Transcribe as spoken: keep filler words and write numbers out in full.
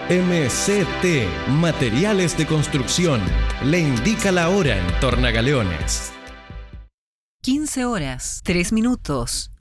M C T, Materiales de Construcción, le indica la hora en Tornagaleones. quince horas, tres minutos.